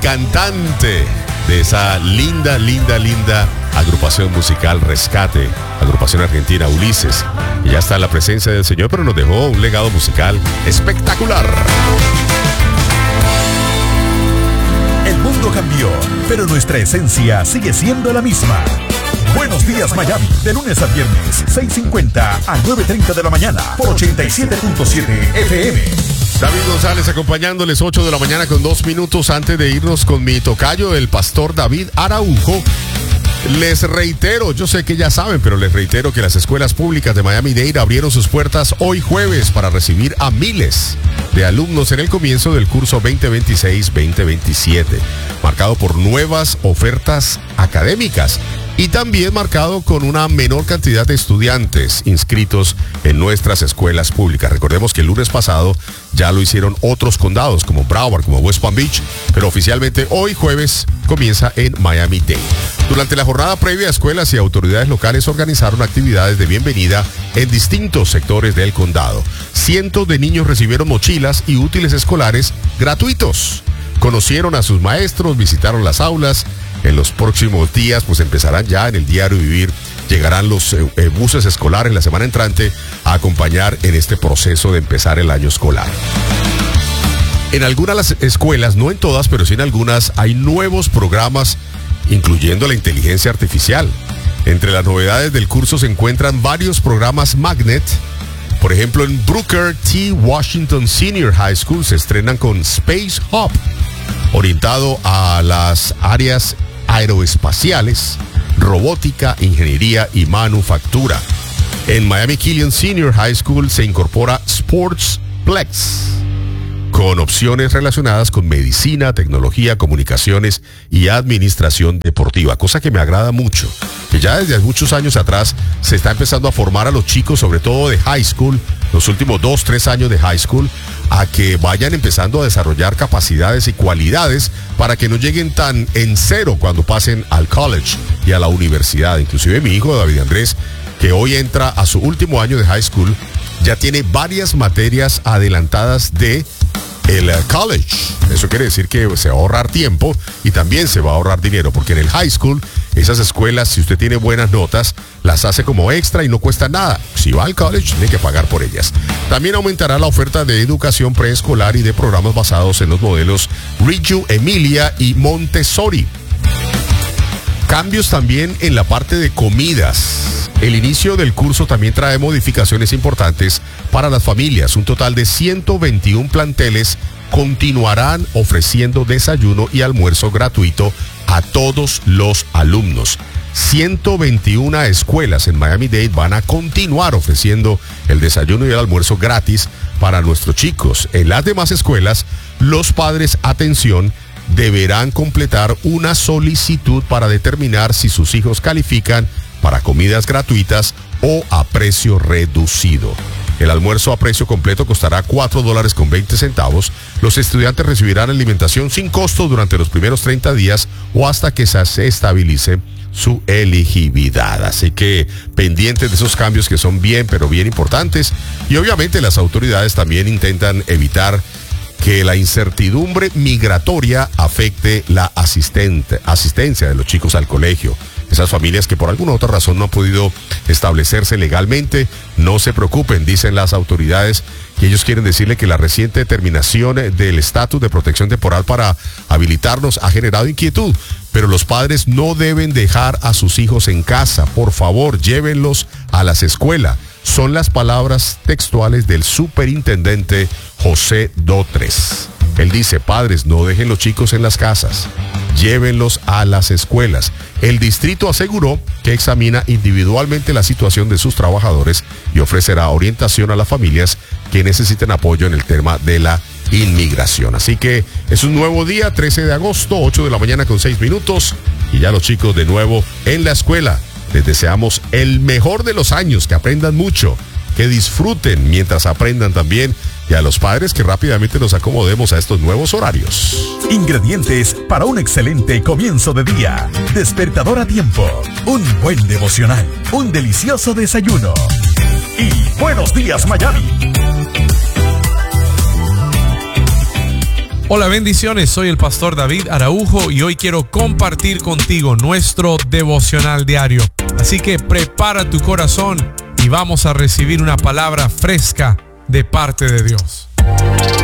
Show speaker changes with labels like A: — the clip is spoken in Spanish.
A: cantante de esa linda agrupación musical Rescate, agrupación argentina Ulises. Y ya está en la presencia del Señor, pero nos dejó un legado musical espectacular.
B: El mundo cambió, pero nuestra esencia sigue siendo la misma. Buenos días, Miami, de lunes a viernes, 6:50 a 9:30 de la mañana, por 87.7 FM.
A: David González acompañándoles, 8 de la mañana con 2 minutos antes de irnos con mi tocayo, el pastor David Araujo. Les reitero, yo sé que ya saben, pero les reitero que las escuelas públicas de Miami-Dade abrieron sus puertas hoy jueves para recibir a miles de alumnos en el comienzo del curso 2026-2027, marcado por nuevas ofertas académicas y también marcado con una menor cantidad de estudiantes inscritos en nuestras escuelas públicas. Recordemos que el lunes pasado ya lo hicieron otros condados como Broward, como West Palm Beach, pero oficialmente hoy jueves comienza en Miami-Dade. Durante la jornada previa, escuelas y autoridades locales organizaron actividades de bienvenida en distintos sectores del condado. Cientos de niños recibieron mochilas y útiles escolares gratuitos. Conocieron a sus maestros, visitaron las aulas. En los próximos días, pues empezarán ya en el diario vivir. Llegarán los buses escolares la semana entrante a acompañar en este proceso de empezar el año escolar. En algunas de las escuelas, no en todas, pero sí en algunas, hay nuevos programas incluyendo la inteligencia artificial. Entre las novedades del curso se encuentran varios programas Magnet. Por ejemplo, en Booker T. Washington Senior High School se estrenan con Space Hub, orientado a las áreas aeroespaciales, robótica, ingeniería y manufactura. En Miami Killian Senior High School se incorpora Sportsplex, con opciones relacionadas con medicina, tecnología, comunicaciones y administración deportiva, cosa que me agrada mucho, que ya desde muchos años atrás se está empezando a formar a los chicos, sobre todo de high school, los últimos 2-3 años de high school, a que vayan empezando a desarrollar capacidades y cualidades para que no lleguen tan en cero cuando pasen al college y a la universidad. Inclusive mi hijo David Andrés, que hoy entra a su último año de high school, ya tiene varias materias adelantadas de el college. Eso quiere decir que se va a ahorrar tiempo y también se va a ahorrar dinero, porque en el high school, esas escuelas, si usted tiene buenas notas, las hace como extra y no cuesta nada. Si va al college, tiene que pagar por ellas. También aumentará la oferta de educación preescolar y de programas basados en los modelos Reggio Emilia y Montessori. Cambios también en la parte de comidas. El inicio del curso también trae modificaciones importantes para las familias. Un total de 121 planteles continuarán ofreciendo desayuno y almuerzo gratuito a todos los alumnos. 121 escuelas en Miami-Dade van a continuar ofreciendo el desayuno y el almuerzo gratis para nuestros chicos. En las demás escuelas, los padres, atención, deberán completar una solicitud para determinar si sus hijos califican para comidas gratuitas o a precio reducido. El almuerzo a precio completo costará $4.20. Los estudiantes recibirán alimentación sin costo durante los primeros 30 días o hasta que se estabilice su elegibilidad. Así que pendientes de esos cambios que son bien, pero bien importantes. Y obviamente las autoridades también intentan evitar que la incertidumbre migratoria afecte la asistencia de los chicos al colegio. Esas familias que por alguna otra razón no han podido establecerse legalmente, no se preocupen, dicen las autoridades, que ellos quieren decirle que la reciente determinación del estatus de protección temporal para habilitarnos ha generado inquietud, pero los padres no deben dejar a sus hijos en casa. Por favor, llévenlos a las escuelas. Son las palabras textuales del superintendente José Dotres. Él dice: padres, no dejen los chicos en las casas, llévenlos a las escuelas. El distrito aseguró que examina individualmente la situación de sus trabajadores y ofrecerá orientación a las familias que necesiten apoyo en el tema de la inmigración. Así que es un nuevo día, 13 de agosto, 8 de la mañana con 6 minutos, y ya los chicos de nuevo en la escuela. Les deseamos el mejor de los años, que aprendan mucho, que disfruten mientras aprendan también, y a los padres que rápidamente nos acomodemos a estos nuevos horarios.
B: Ingredientes para un excelente comienzo de día. Despertador a tiempo, un buen devocional, un delicioso desayuno. Y buenos días, Miami.
C: Hola, bendiciones, soy el pastor David Araujo y hoy quiero compartir contigo nuestro devocional diario. Así que prepara tu corazón y vamos a recibir una palabra fresca de parte de Dios.